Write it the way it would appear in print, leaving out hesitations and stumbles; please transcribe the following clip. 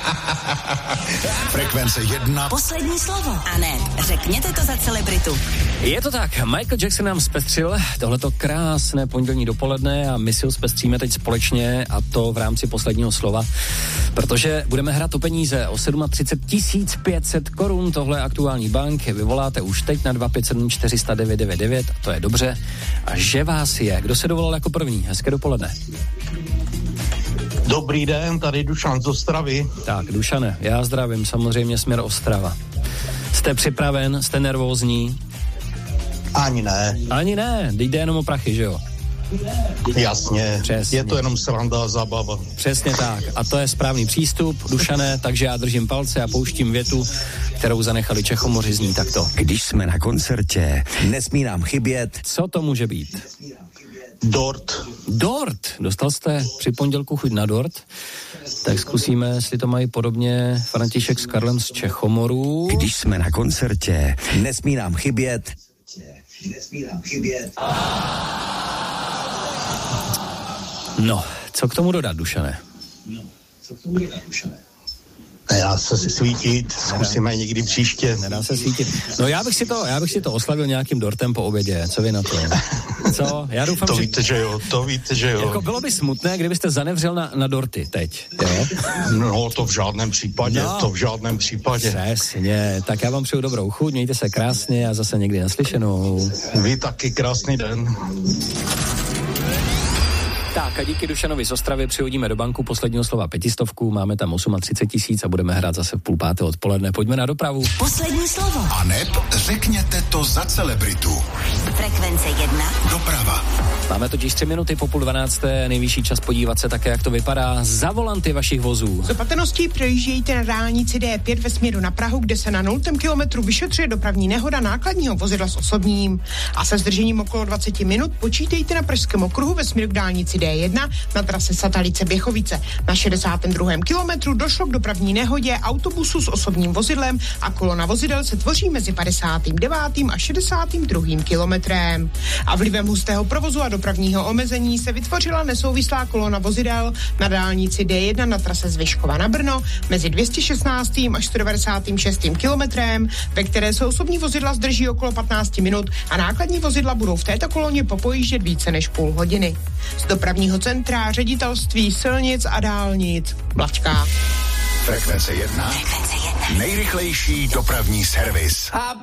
Frekvence 1. Poslední slovo. A ne, řekněte to za celebritu. Je to tak, Michael Jackson nám zpestřil tohleto krásné pondělní dopoledne a my si ho zpestříme teď společně, a to v rámci posledního slova, protože budeme hrát o peníze o 37 500 korun, tohle je aktuální bank, vyvoláte už teď na 257 400 999, to je dobře. A že vás je, kdo se dovolal jako první? Hezké dopoledne. Dobrý den, tady Dušan z Ostravy. Tak, Dušane, já zdravím, samozřejmě směr Ostrava. Jste připraven, jste nervózní? Ani ne. Ani ne, jde jenom o prachy, že jo? Jasně, přesně. Je to jenom sranda a zábava. Přesně tak, a to je správný přístup, Dušane, takže já držím palce a pouštím větu, kterou zanechali Čechomoři, zní takto. Když jsme na koncertě, nesmí nám chybět. Co to může být? Dort. Dort, dostal jste při pondělku chuť na dort? Tak zkusíme, jestli to mají podobně František s Karlem z Čechomorů. Když jsme na koncertě, nesmí nám chybět. No, co k tomu dodat, Dušane? Nedá se svítit, zkusíme někdy příště. Nedá se svítit. No já bych si to oslavil nějakým dortem po obědě, co vy na to? Co? Já doufám, to víte, že jo. Jako bylo by smutné, kdybyste zanevřel na dorty teď, jo? No, to v žádném případě, Přesně, tak já vám přeju dobrou chuť, mějte se krásně a zase někdy naslyšenou. Vy taky krásný den. Tak a díky Dušanovi z Ostravy přihodíme do banku posledního slova 500, máme tam 38 000 a budeme hrát zase v 5:30 odpoledne. Pojďme na dopravu. Poslední slovo. Aneb, řekněte to za celebritu. Frekvence 1. Doprava. Máme totiž 3 minuty po 11:30, nejvyšší čas podívat se také, jak to vypadá za volanty vašich vozů. Z opatrností projíždějte na dálnici D5 ve směru na Prahu, kde se na 0. kilometru vyšetřuje dopravní nehoda nákladního vozidla s osobním. A se zdržením okolo 20 minut počítejte na Pražském okruhu ve směru k dálnici D1 na trase Satalice-Běchovice. Na 62. kilometru došlo k dopravní nehodě autobusu s osobním vozidlem a kolona vozidel se tvoří mezi 59. a 62. kilometrem. A vlivem hustého provozu a dopravního omezení se vytvořila nesouvislá kolona vozidel na dálnici D1 na trase z Vyškova na Brno mezi 216. až 196. kilometrem, ve které se osobní vozidla zdrží okolo 15 minut a nákladní vozidla budou v této koloně popojíždět více než půl hodiny. Z dopravního centra Ředitelství silnic a dálnic Blačka. Frekvence 1. Nejrychlejší dopravní servis.